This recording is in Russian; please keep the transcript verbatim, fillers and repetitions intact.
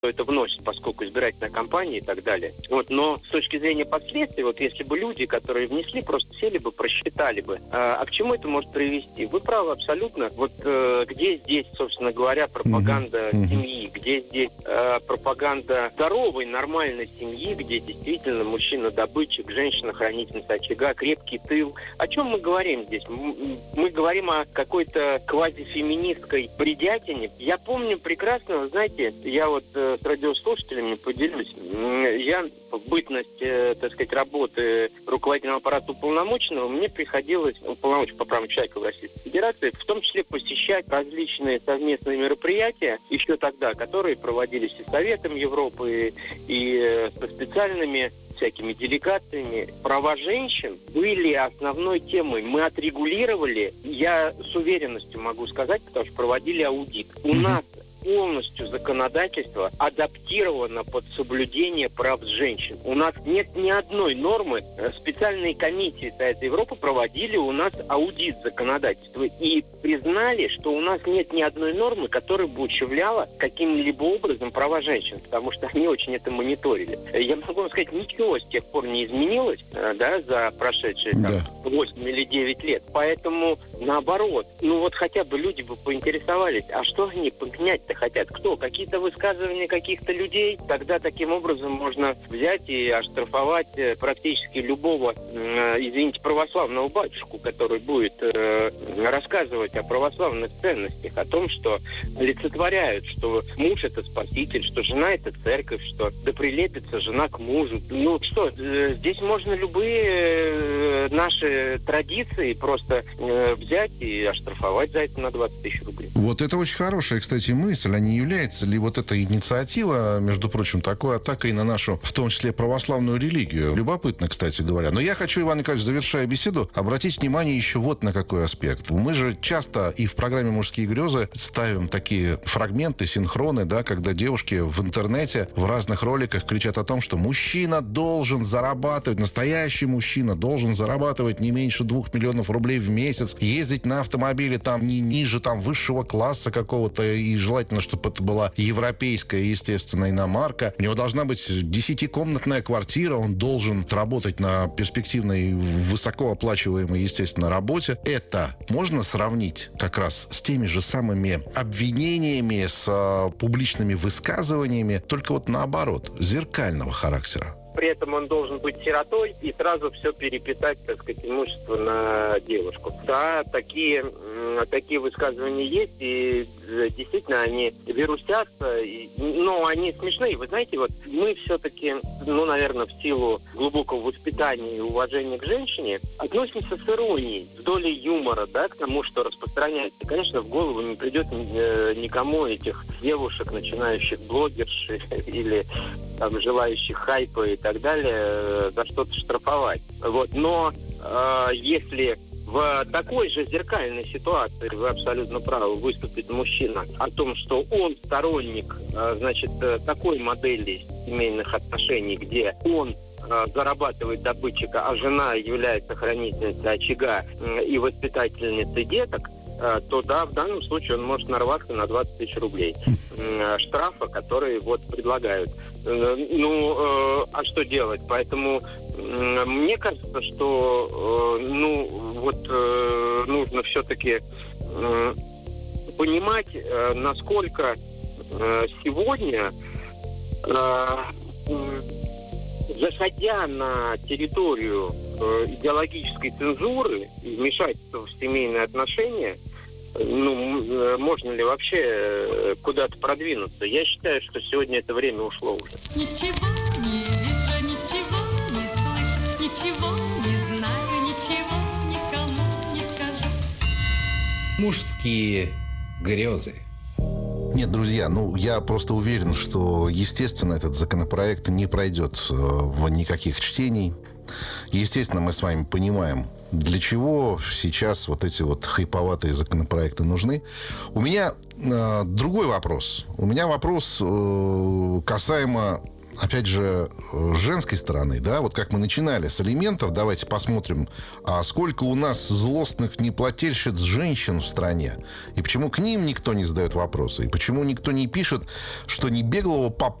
это вносит, поскольку избирательная кампания и так далее. Вот, но с точки зрения последствий, вот если бы люди, которые внесли, просто сели бы, просчитали бы, а, а к чему это может привести? Вы правы абсолютно. Вот э, где здесь, собственно говоря, пропаганда uh-huh. семьи, где здесь э, пропаганда здоровой, нормальной семьи, где действительно мужчина-добытчик, женщина-хранительница очага, крепкий тыл. О чем мы говорим здесь? Мы говорим о какой-то квазифеминистской бредятине. Я помню прекрасно, вы знаете, я вот э, с радиослушателями поделюсь. Я в бытность, э, так сказать, работы руководителем аппарата уполномоченного, мне приходилось, уполномоченного по правам человека в Российской Федерации, в том числе посещать различные совместные мероприятия, еще тогда, которые проводились и Советом Европы, и э, со специальными всякими делегациями. Права женщин были основной темой. Мы отрегулировали, я с уверенностью могу сказать, потому что проводили аудит. У нас полностью законодательство адаптировано под соблюдение прав женщин. У нас нет ни одной нормы. Специальные комиссии Совета Европы проводили у нас аудит законодательства и признали, что у нас нет ни одной нормы, которая бы ущемляла каким-либо образом права женщин, потому что они очень это мониторили. Я могу вам сказать, ничего с тех пор не изменилось, да, за прошедшие там, да. восемь или девять лет. Поэтому, наоборот, ну вот хотя бы люди бы поинтересовались, а что они поменять хотят. Кто? Какие-то высказывания каких-то людей. Тогда таким образом можно взять и оштрафовать практически любого, э, извините, православного батюшку, который будет э, рассказывать о православных ценностях, о том, что олицетворяют, что муж — это спаситель, что жена — это церковь, что да прилепится жена к мужу. Ну что, э, здесь можно любые э, наши традиции просто э, взять и оштрафовать за это на двадцать тысяч рублей. Вот это очень хорошая, кстати, мысль. А не является ли вот эта инициатива, между прочим, такой атакой на нашу, в том числе, православную религию? Любопытно, кстати говоря. Но я хочу, Иван Николаевич, завершая беседу, обратить внимание еще вот на какой аспект. Мы же часто и в программе «Мужские грезы» ставим такие фрагменты, синхроны, да, когда девушки в интернете в разных роликах кричат о том, что мужчина должен зарабатывать, настоящий мужчина должен зарабатывать не меньше двух миллионов рублей в месяц, ездить на автомобиле там не ниже там высшего класса какого-то, и желательно, чтобы это была европейская, естественно, иномарка. У него должна быть десятикомнатная квартира, он должен работать на перспективной, высокооплачиваемой, естественно, работе. Это можно сравнить как раз с теми же самыми обвинениями, с а, публичными высказываниями, только вот наоборот, зеркального характера. При этом он должен быть сиротой и сразу все переписать, так сказать, имущество на девушку. Да, такие, такие высказывания есть, и действительно они вирусятся, и, но они смешные. Вы знаете, вот мы все-таки, ну, наверное, в силу глубокого воспитания и уважения к женщине, относимся с иронией, с долей юмора, да, к тому, что распространяется. И, конечно, в голову не придет никому этих девушек, начинающих блогерш или там, желающих хайпа и так далее, за что-то штрафовать. Вот. Но э, если в такой же зеркальной ситуации, вы абсолютно правы, выступит мужчина о том, что он сторонник, э, значит, такой модели семейных отношений, где он э, зарабатывает добытчика, а жена является хранительницей очага э, и воспитательницей деток, то да, в данном случае он может нарваться на двадцать тысяч рублей э, штрафа, которые вот предлагают. Э, ну, э, а что делать? Поэтому э, мне кажется, что э, ну, вот э, нужно все-таки э, понимать, э, насколько э, сегодня, э, э, заходя на территорию э, идеологической цензуры и вмешательства в семейные отношения, ну, можно ли вообще куда-то продвинуться? Я считаю, что сегодня это время ушло уже. Ничего не вижу, ничего не слышу, ничего не знаю, ничего никому не скажу. Мужские грезы. Нет, друзья, ну, я просто уверен, что, естественно, этот законопроект не пройдет в никаких чтений. Естественно, мы с вами понимаем, для чего сейчас вот эти вот хайповатые законопроекты нужны. У меня э, другой вопрос. У меня вопрос э, касаемо опять же, с женской стороны, да, вот как мы начинали с алиментов, давайте посмотрим, а сколько у нас злостных неплательщиц женщин в стране, и почему к ним никто не задает вопросы, и почему никто не пишет, что не беглого папа